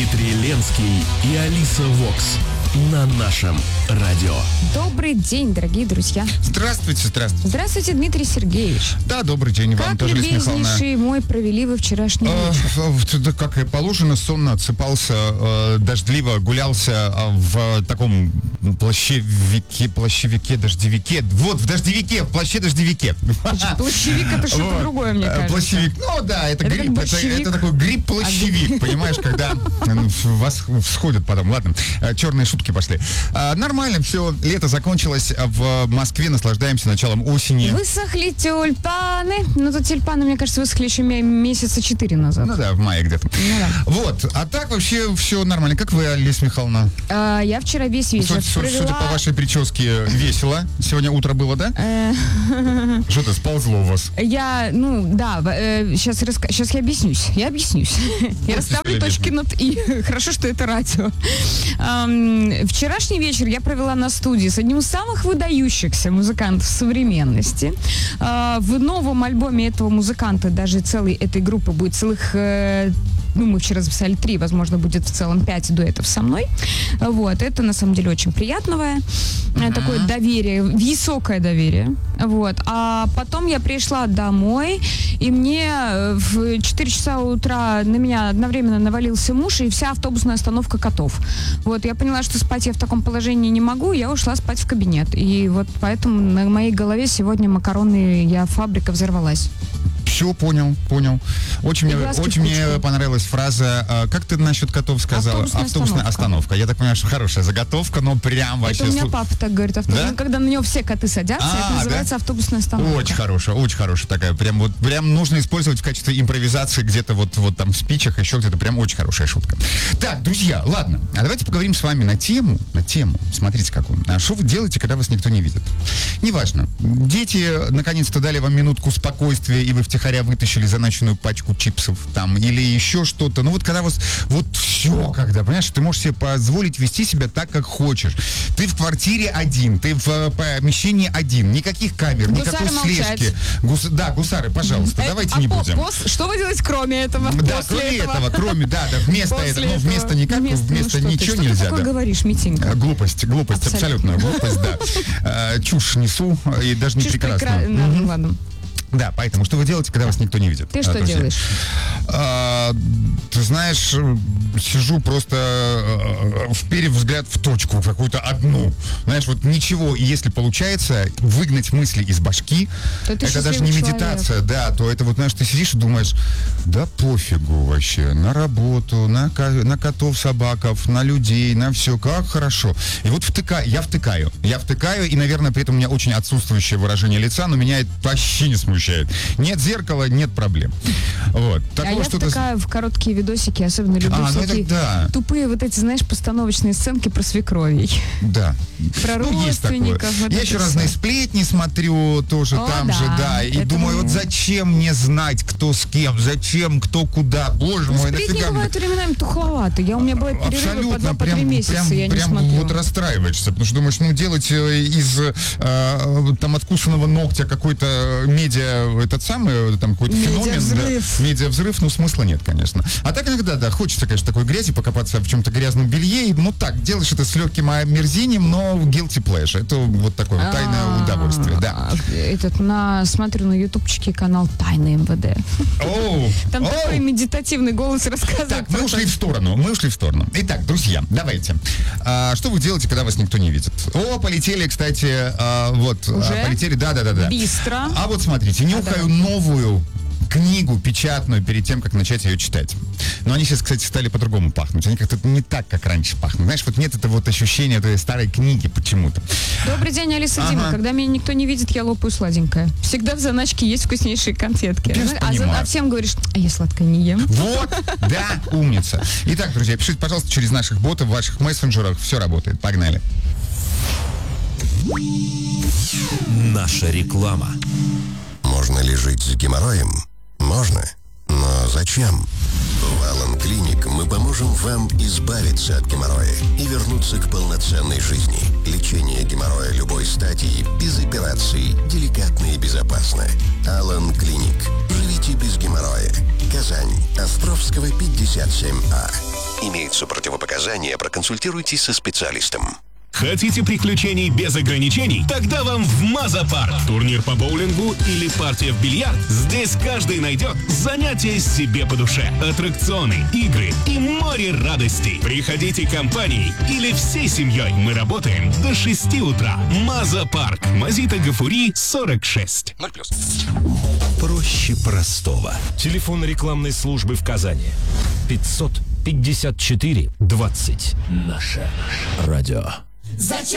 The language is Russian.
Дмитрий Ленский и Алиса Вокс на нашем радио. Добрый день, дорогие друзья. Здравствуйте, здравствуйте. Здравствуйте, Дмитрий Сергеевич. Да, добрый день вам как тоже, Лиза Михайловна. Как любезнейший мой провели вы вчерашний вечер? Как и положено, сонно отсыпался, дождливо гулялся в таком плащевике, дождевике. Вот, в дождевике, в плаще-дождевике. Плащевик — это что-то другое, мне кажется. Плащевик, ну да, это гриб, это такой гриб-плащевик, понимаешь, когда вас всходят потом. Ладно, черные шутки пошли. Нормально, все, лето закончилось в Москве, наслаждаемся началом осени. Высохли тюльпаны. Ну, тут тюльпаны, мне кажется, высохли еще месяца 4 назад. Ну да, в мае где-то. Ну, да. Вот, а так вообще все нормально. Как вы, Алиса Михайловна? Я вчера весь вечер провела... Судя по вашей прическе, весело. Сегодня утро было, да? Что-то сползло у вас. Сейчас я объяснюсь. Я расставлю точки над «и». Хорошо, что это радио. Вчерашний вечер я провела на студии с одним из самых выдающихся музыкантов современности. В новом альбоме этого музыканта, даже целой этой группы, будет целых... мы вчера записали 3, возможно, будет в целом 5 дуэтов со мной. Вот, это на самом деле очень приятное. Такое доверие, высокое доверие. Вот. А потом я пришла домой, и мне в 4 часа утра на меня одновременно навалился муж и вся автобусная остановка котов. Вот, я поняла, что спать я в таком положении не могу, я ушла спать в кабинет. И вот поэтому на моей голове сегодня макаронная фабрика взорвалась. Все, понял. Очень мне понравилась фраза, как ты насчет котов сказала? Автобусная остановка. Я так понимаю, что хорошая заготовка, но прям вообще... Это у меня папа так говорит. Да? Когда на него все коты садятся, это называется автобусная остановка. Очень хорошая такая. Прям нужно использовать в качестве импровизации где-то вот там в спичах, еще где-то. Прям очень хорошая шутка. Так, друзья, ладно. А давайте поговорим с вами на тему. Смотрите, какую. А что вы делаете, когда вас никто не видит? Неважно. Дети наконец-то дали вам минутку спокойствия, и вы втихаря вытащили заначенную пачку чипсов там, или еще что-то. Ну вот когда вас, вот все, когда, понимаешь, ты можешь себе позволить вести себя так, как хочешь. Ты в квартире один, ты в помещении один, никаких камер, никакой слежки. Гусары, пожалуйста, давайте не будем. Что вы делаете кроме этого? Вместо никак, вместо ничего нельзя. Что ты такое говоришь, Митенька? Глупость, абсолютная глупость, да. Чушь несу, и даже не прекрасную. Ладно. Да, поэтому что вы делаете, когда вас никто не видит? Ты что делаешь? Ты знаешь, сижу просто вперев взгляд в точку какую-то одну. Знаешь, вот ничего. И если получается выгнать мысли из башки, это даже не медитация, да, то это вот, знаешь, ты сидишь и думаешь, да пофигу вообще, на работу, на котов, собаков, на людей, на все, как хорошо. И вот я втыкаю, и, наверное, при этом у меня очень отсутствующее выражение лица, но меня это вообще не смущает. Нет зеркала, нет проблем. Вот. Я втыкаю в короткие видосики, особенно люблю всякие тупые вот эти, знаешь, постановочные сценки про свекровей. Да. Про родственников. Вот я еще разные сплетни смотрю тоже и думаю, вот зачем мне знать, кто с кем, зачем, кто куда, боже мой, нафига. Сплетни бывают временами тухловаты. У меня бывают перерывы по 2-3 месяца, я не смотрю. Вот расстраиваешься, потому что думаешь, делать из там откусанного ногтя какой-то этот самый, там какой-то феномен, медиавзрыв, смысла нет, конечно. А так иногда, хочется, конечно, такой грязи покопаться в чем-то грязном белье, делаешь это с легким омерзением, но guilty pleasure. Это вот такое тайное удовольствие, да. Смотрю на ютубчике канал «Тайны МВД». Там такой медитативный голос рассказывает. Так, мы ушли в сторону. Итак, друзья, давайте. Что вы делаете, когда вас никто не видит? Полетели, кстати, полетели, да. Быстро. А вот смотрите, нюхаю новую книгу печатную перед тем, как начать ее читать. Но они сейчас, кстати, стали по-другому пахнуть. Они как-то не так, как раньше пахнут. Знаешь, вот нет этого ощущения этой старой книги почему-то. Добрый день, Алиса, Дима. Когда меня никто не видит, я лопаю сладенькое. Всегда в заначке есть вкуснейшие конфетки. А всем говоришь, я сладкое не ем. Вот, да, умница. Итак, друзья, пишите, пожалуйста, через наших ботов, в ваших мессенджерах. Все работает. Погнали. Наша реклама. Можно ли жить с геморроем? Можно. Но зачем? В Алан Клиник мы поможем вам избавиться от геморроя и вернуться к полноценной жизни. Лечение геморроя любой стадии, без операций, деликатно и безопасно. Алан Клиник. Живите без геморроя. Казань. Островского, 57А. Имеются противопоказания, проконсультируйтесь со специалистом. Хотите приключений без ограничений? Тогда вам в Маза-парк. Турнир по боулингу или партия в бильярд? Здесь каждый найдет занятие себе по душе. Аттракционы, игры и море радостей. Приходите компанией или всей семьей. Мы работаем до 6 утра. Маза-парк. Мазита Гафури, 46. 0+. Проще простого. Телефон рекламной службы в Казани. 554 20. Наше радио. Зачем?